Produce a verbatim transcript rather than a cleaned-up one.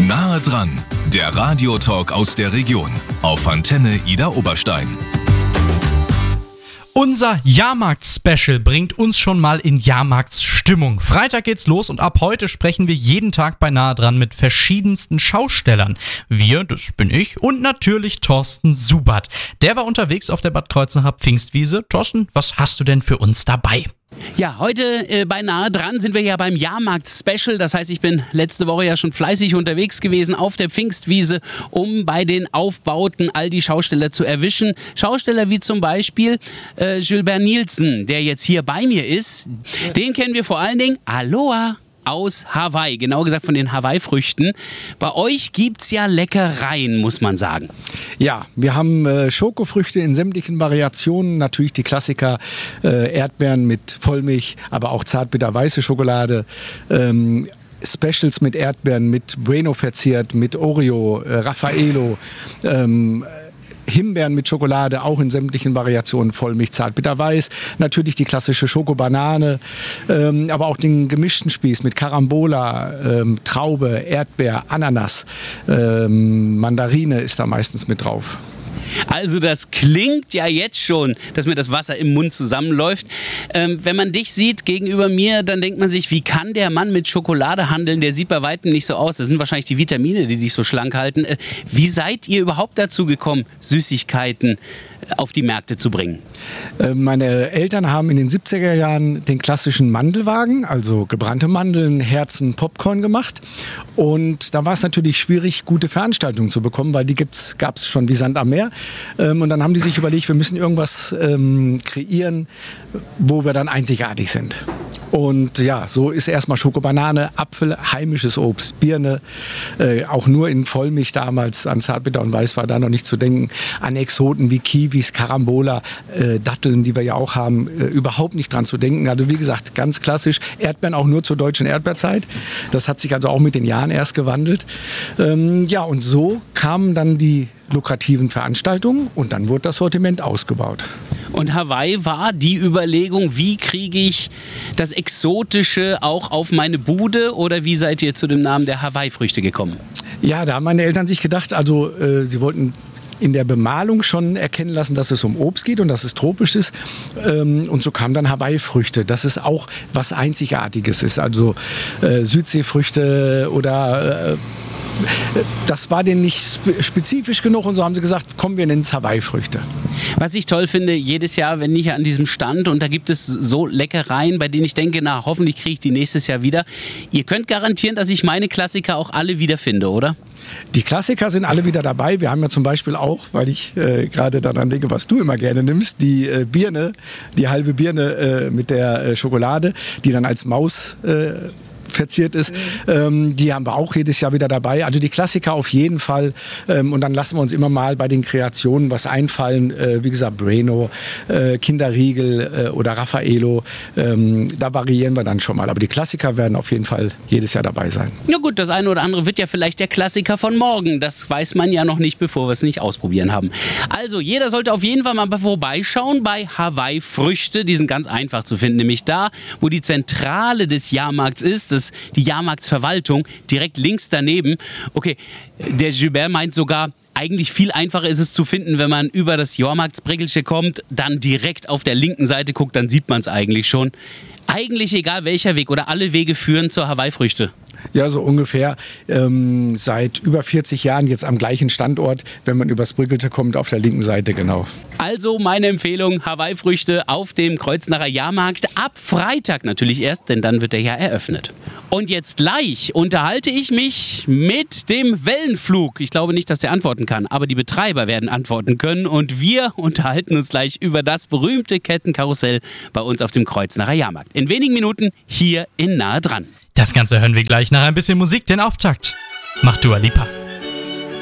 Nahe dran, der Radiotalk aus der Region auf Antenne Idar Oberstein. Unser Jahrmarkt-Special bringt uns schon mal in Jahrmarktsstimmung. Freitag geht's los und ab heute sprechen wir jeden Tag bei Nahe dran mit verschiedensten Schaustellern. Wir, das bin ich und natürlich Thorsten Subert. Der war unterwegs auf der Bad Kreuznacher Pfingstwiese. Thorsten, was hast du denn für uns dabei? Ja, heute äh, bei Nahe dran sind wir ja beim Jahrmarkt-Special. Das heißt, ich bin letzte Woche ja schon fleißig unterwegs gewesen auf der Pfingstwiese, um bei den Aufbauten all die Schausteller zu erwischen. Schausteller wie zum Beispiel äh, Gilbert Nielsen, der jetzt hier bei mir ist. Den kennen wir vor allen Dingen, Aloha, aus Hawaii, genau gesagt von den Hawaii-Früchten. Bei euch gibt's ja Leckereien, muss man sagen. Ja, wir haben äh, Schokofrüchte in sämtlichen Variationen, natürlich die Klassiker, äh, Erdbeeren mit Vollmilch, aber auch zartbitter-weiße Schokolade, ähm, Specials mit Erdbeeren, mit Bueno verziert, mit Oreo, äh, Raffaello, ähm, Himbeeren mit Schokolade, auch in sämtlichen Variationen, Vollmilch, zartbitter-weiß. Natürlich die klassische Schokobanane, ähm, aber auch den gemischten Spieß mit Carambola, ähm, Traube, Erdbeer, Ananas, ähm, Mandarine ist da meistens mit drauf. Also das klingt ja jetzt schon, dass mir das Wasser im Mund zusammenläuft. Ähm, wenn man dich sieht gegenüber mir, dann denkt man sich, wie kann der Mann mit Schokolade handeln? Der sieht bei weitem nicht so aus. Das sind wahrscheinlich die Vitamine, die dich so schlank halten. Äh, wie seid ihr überhaupt dazu gekommen, Süßigkeiten auf die Märkte zu bringen? Äh, meine Eltern haben in den siebziger Jahren den klassischen Mandelwagen, also gebrannte Mandeln, Herzen, Popcorn gemacht. Und da war es natürlich schwierig, gute Veranstaltungen zu bekommen, weil die gab es schon wie Sand am Meer. Ähm, und dann haben die sich überlegt, wir müssen irgendwas ähm, kreieren, wo wir dann einzigartig sind. Und ja, so ist erstmal Schokobanane, Apfel, heimisches Obst, Birne, äh, auch nur in Vollmilch damals, an Zartbitter und Weiß war da noch nicht zu denken, an Exoten wie Kiwis, Carambola, äh, Datteln, die wir ja auch haben, äh, überhaupt nicht dran zu denken. Also wie gesagt, ganz klassisch, Erdbeeren auch nur zur deutschen Erdbeerzeit. Das hat sich also auch mit den Jahren erst gewandelt. Ähm, ja, und so kamen dann die lukrativen Veranstaltungen und dann wurde das Sortiment ausgebaut. Und Hawaii war die Überlegung, wie kriege ich das Exotische auch auf meine Bude, oder wie seid ihr zu dem Namen der Hawaii-Früchte gekommen? Ja, da haben meine Eltern sich gedacht, also äh, sie wollten in der Bemalung schon erkennen lassen, dass es um Obst geht und dass es tropisch ist. Ähm, und so kamen dann Hawaii-Früchte. Das ist auch was Einzigartiges ist. Also äh, Südseefrüchte oder äh, das war denen nicht spezifisch genug und so haben sie gesagt, kommen wir nennen es Hawaii-Früchte. Was ich toll finde, jedes Jahr, wenn ich an diesem Stand, und da gibt es so Leckereien, bei denen ich denke, na, hoffentlich kriege ich die nächstes Jahr wieder. Ihr könnt garantieren, dass ich meine Klassiker auch alle wiederfinde, oder? Die Klassiker sind alle wieder dabei. Wir haben ja zum Beispiel auch, weil ich äh, gerade daran denke, was du immer gerne nimmst, die äh, Birne, die halbe Birne äh, mit der äh, Schokolade, die dann als Maus äh, verziert ist. Ähm, die haben wir auch jedes Jahr wieder dabei. Also die Klassiker auf jeden Fall. Ähm, und dann lassen wir uns immer mal bei den Kreationen was einfallen. Äh, wie gesagt, Bueno, äh, Kinderriegel äh, oder Raffaello. Ähm, da variieren wir dann schon mal. Aber die Klassiker werden auf jeden Fall jedes Jahr dabei sein. Ja gut, das eine oder andere wird ja vielleicht der Klassiker von morgen. Das weiß man ja noch nicht, bevor wir es nicht ausprobieren haben. Also jeder sollte auf jeden Fall mal vorbeischauen bei Hawaii-Früchte. Die sind ganz einfach zu finden. Nämlich da, wo die Zentrale des Jahrmarkts ist. Das die Jahrmarktsverwaltung, direkt links daneben. Okay, der Gilbert meint sogar, eigentlich viel einfacher ist es zu finden, wenn man über das Jahrmarktsbrickelchen kommt, dann direkt auf der linken Seite guckt, dann sieht man es eigentlich schon. Eigentlich egal welcher Weg oder alle Wege führen zur Hawaii-Früchte. Ja, so ungefähr ähm, seit über vierzig Jahren jetzt am gleichen Standort, wenn man übers Brückelte kommt, auf der linken Seite, genau. Also meine Empfehlung, Hawaii-Früchte auf dem Kreuznacher Jahrmarkt, ab Freitag natürlich erst, denn dann wird er ja eröffnet. Und jetzt gleich unterhalte ich mich mit dem Wellenflug. Ich glaube nicht, dass der antworten kann, aber die Betreiber werden antworten können und wir unterhalten uns gleich über das berühmte Kettenkarussell bei uns auf dem Kreuznacher Jahrmarkt. In wenigen Minuten hier in Nahe dran. Das Ganze hören wir gleich nach ein bisschen Musik, den Auftakt macht Dua Lipa.